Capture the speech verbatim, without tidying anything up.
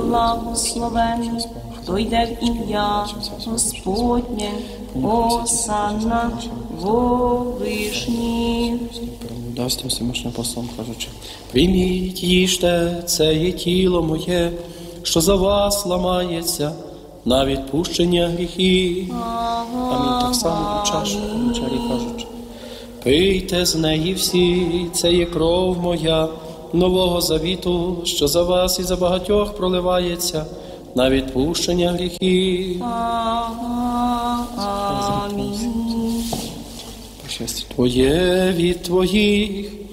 Благословен, хто йде в ім'я Господнє, осанна во вишні. Дасть всемишнім послом, кажучи: прийміть, їжте, це є тіло моє, що за вас ламається на відпущення гріхів. Амінь. Так само у чашу, вечері кажучи: пийте з неї всі, це є кров моя нового завіту, що за вас і за багатьох проливається на відпущення гріхів. Амінь. Прощастя Твоє від Твоїх